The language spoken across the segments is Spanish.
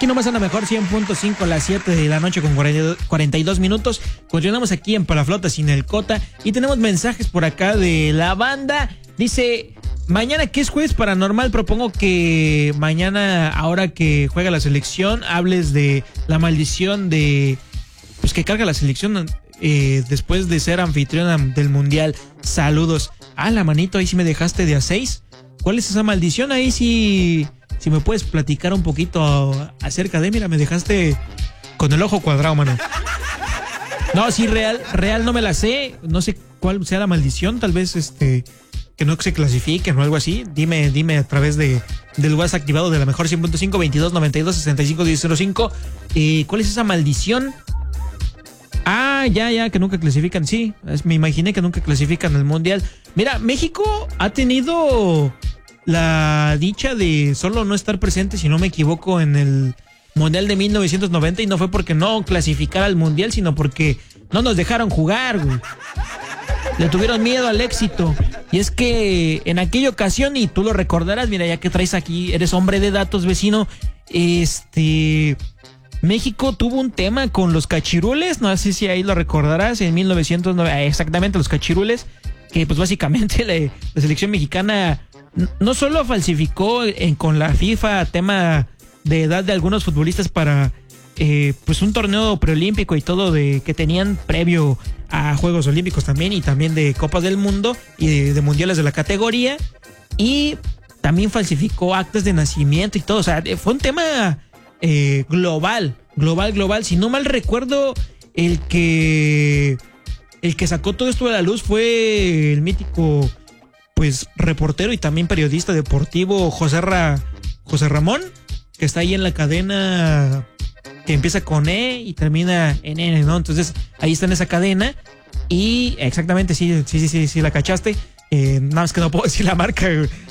Aquí nomás a la mejor 100.5 a las 7 de la noche con 42 minutos. Continuamos aquí en Palaflota sin el Cota y tenemos mensajes por acá de la banda. Dice, mañana que es jueves paranormal, propongo que mañana, ahora que juega la selección, hables de la maldición de, pues que carga la selección después de ser anfitriona del mundial. Saludos. La manito, ahí sí me dejaste de a 6. ¿Cuál es esa maldición? Ahí sí... Si me puedes platicar un poquito acerca de, mira, me dejaste con el ojo cuadrado, mano. No, sí, real no me la sé. No sé cuál sea la maldición. Tal vez que no se clasifiquen o algo así. Dime a través del WhatsApp activado de la mejor 100.5 2292-651005. ¿Cuál es esa maldición? Ya, que nunca clasifican. Sí, me imaginé que nunca clasifican al mundial. Mira, México ha tenido la dicha de solo no estar presente, si no me equivoco, en el mundial de 1990, y no fue porque no clasificara al mundial, sino porque no nos dejaron jugar, güey. Le tuvieron miedo al éxito. Y es que en aquella ocasión, y tú lo recordarás, mira, ya que traes aquí, eres hombre de datos, vecino, México tuvo un tema con los cachirules, no sé si ahí lo recordarás, en 1990, exactamente, los cachirules, que pues básicamente la selección mexicana no solo falsificó con la FIFA tema de edad de algunos futbolistas para pues un torneo preolímpico y todo que tenían previo a Juegos Olímpicos también, y también de Copas del Mundo y de mundiales de la categoría, y también falsificó actas de nacimiento y todo. O sea, fue un tema global. Si no mal recuerdo, el que sacó todo esto de la luz fue el mítico, pues, reportero y también periodista deportivo José Ramón, que está ahí en la cadena que empieza con E y termina en N, ¿no? Entonces ahí está en esa cadena y exactamente, sí, la cachaste. Nada más que no puedo decir la marca,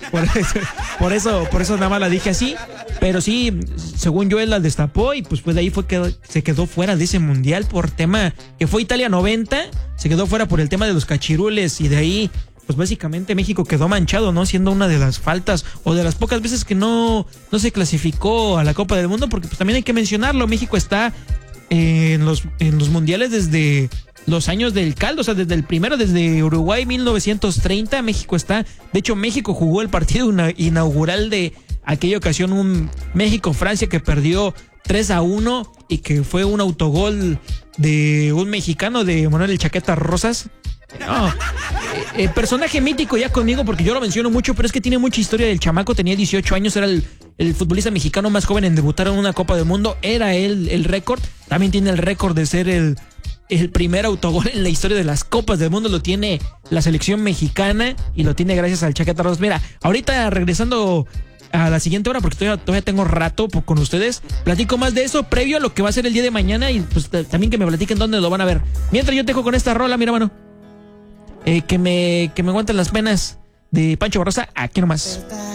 por eso nada más la dije así, pero sí, según yo, él la destapó y pues de ahí fue que se quedó fuera de ese mundial por tema que fue Italia 90, se quedó fuera por el tema de los cachirules, y de ahí pues básicamente México quedó manchado, ¿no? Siendo una de las faltas o de las pocas veces que no se clasificó a la Copa del Mundo, porque pues también hay que mencionarlo, México está en los mundiales desde los años del caldo, o sea, desde el primero, desde Uruguay 1930, México está. De hecho, México jugó el partido inaugural de aquella ocasión, un México-Francia que perdió 3-1 y que fue un autogol de un mexicano, de Manuel El Chaqueta Rosas. No, personaje mítico ya conmigo, porque yo lo menciono mucho, pero es que tiene mucha historia. Del chamaco, tenía 18 años, era el futbolista mexicano más joven en debutar en una Copa del Mundo, era él el récord. También tiene el récord de ser el primer autogol en la historia de las Copas del Mundo, lo tiene la selección mexicana y lo tiene gracias al Chaqueta Rosas. Mira, ahorita regresando a la siguiente hora, porque todavía tengo rato con ustedes, platico más de eso previo a lo que va a ser el día de mañana, y pues también que me platiquen dónde lo van a ver. Mientras yo te dejo con esta rola, mira, mano, que me aguanten las penas de Pancho Barraza, aquí nomás.